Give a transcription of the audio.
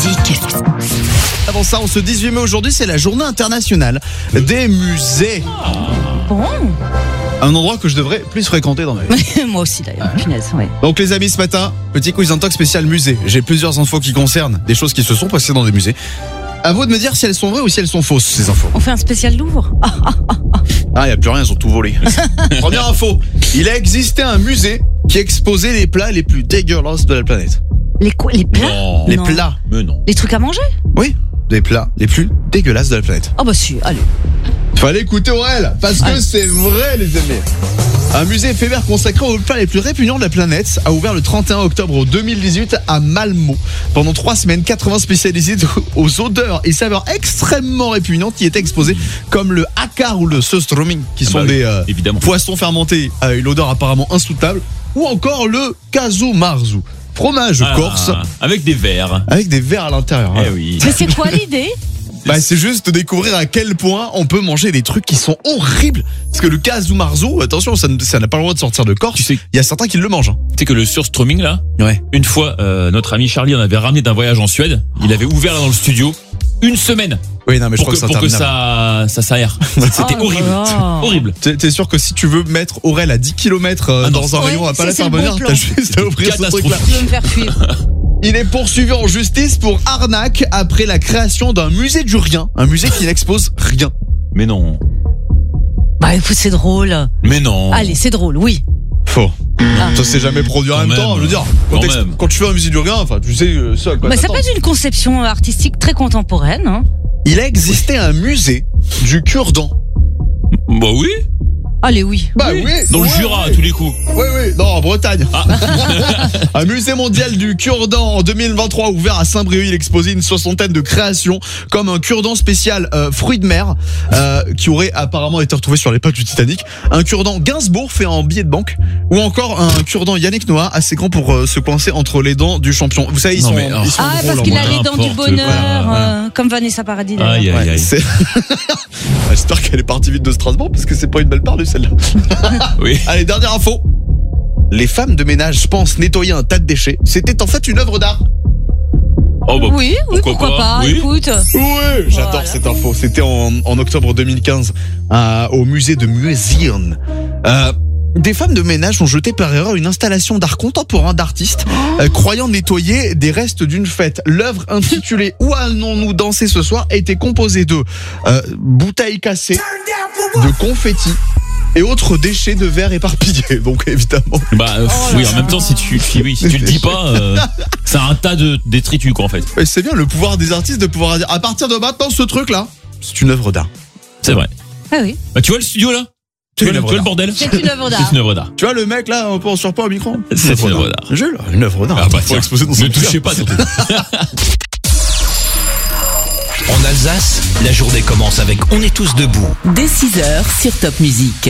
Musique. Avant ça, on se 18 mai aujourd'hui, c'est la journée internationale des musées. Bon. Un endroit que je devrais plus fréquenter dans ma vie. Moi aussi d'ailleurs, punaise, ouais. Donc les amis, ce matin, petit quiz intox spécial musée. J'ai plusieurs infos qui concernent des choses qui se sont passées dans des musées. À vous de me dire si elles sont vraies ou si elles sont fausses, ces infos. On fait un spécial Louvre. Ah, il n'y a plus rien, ils ont tout volé. Première info, il a existé un musée qui exposait les plats les plus dégueulasses de la planète. Les quoi? Les plats? Non. Les Non. plats, Mais non. Les trucs à manger? oui, des plats les plus dégueulasses de la planète. Oh bah si, allez. Fallait écouter Aurel, parce que c'est vrai les amis. Un musée éphémère consacré aux plats les plus répugnants de la planète a ouvert le 31 octobre 2018 à Malmö. Pendant 3 semaines, 80 spécialisés aux odeurs et saveurs extrêmement répugnantes y étaient exposés, comme le hakar ou le surströmming, qui sont des évidemment. poissons fermentés à une odeur apparemment insoutenable, ou encore le kazumarzu, fromage corse Avec des verres. avec des vers à l'intérieur. Eh oui. Mais c'est quoi l'idée? Bah, c'est juste de découvrir à quel point on peut manger des trucs qui sont horribles. Parce que le kazumarzu, attention, ça n'a pas le droit de sortir de Corse. Tu sais, Il y a certains qui le mangent. tu sais que le surströmming là, Ouais. une fois, notre ami Charlie en avait ramené d'un voyage en Suède. Il avait ouvert là dans le studio une semaine Oui, non, mais je pour crois que, que c'est pour que interminable. ça s'aère. C'était Oh horrible. là là. Horrible. T'es sûr que si tu veux mettre Aurel à 10 km Ah non, dans un ouais, rayon, on va pas ça, la c'est faire le bon venir. plan. T'as juste à ouvrir ce Catastrophe. truc-là. Tu veux me faire fuir? Il est poursuivi en justice pour arnaque après la création d'un musée du rien. Un musée qui n'expose rien. Mais non. Bah écoute, c'est drôle. Mais non. Allez, c'est drôle, oui. Faux. Ça s'est jamais produit en Quand même temps. même. Je veux dire, Quand même. quand tu fais un musée du rien, enfin, tu sais ça à quoi Bah ça t'attends. peut être une conception artistique très contemporaine, hein. Il a existé un musée du cure-dent. Bah oui. Allez, oui. Bah oui. Dans le ouais, Jura à ouais. tous les coups. Oui, oui, non, en Bretagne. Un musée mondial du cure-dent en 2023 ouvert à Saint-Brieuc. Il exposait une 60aine de créations, comme un cure-dent spécial fruits de mer, qui aurait apparemment été retrouvé sur les pattes du Titanic, un cure-dent Gainsbourg fait en billet de banque, ou encore un cure-dent Yannick Noah assez grand pour se coincer entre les dents du champion. Vous savez, ils Non, sont mais, ils sont Ah, drôles, parce en qu'il moins. a les dents du N'importe bonheur, quoi. comme Vanessa Paradis d'ailleurs. Aïe, aïe, Ouais, aïe. c'est- J'espère qu'elle est partie vite de Strasbourg parce que c'est pas une belle part de celle-là. Oui. Allez, dernière info. Les femmes de ménage pensent nettoyer un tas de déchets. C'était en fait une œuvre d'art. Oh bah. Oui, pourquoi pas. Oui. Écoute. Oui, j'adore Voilà. cette info. C'était en octobre 2015 au musée de Museum. Des femmes de ménage ont jeté par erreur une installation d'art contemporain d'artistes croyant nettoyer des restes d'une fête. L'œuvre intitulée Où allons-nous danser ce soir a été composée de bouteilles cassées, de confettis et autres déchets de verre éparpillés. Donc évidemment. Bah oui, en même temps si tu le dis pas, c'est un tas de détritus quoi en fait. Et c'est bien le pouvoir des artistes de pouvoir dire à partir de maintenant ce truc là, c'est une œuvre d'art. C'est vrai. Ah oui. Bah tu vois le studio là? Tu vois le bordel? C'est une œuvre d'art. C'est une œuvre d'art. Tu vois le mec là un peu en surpoids au micro. C'est une œuvre d'art. Jules, une œuvre d'art. Ah bah Faut tiens, exposer dans son ne touchez musée. pas surtout. En Alsace, la journée commence avec On est tous debout. Dès 6h sur Top Music.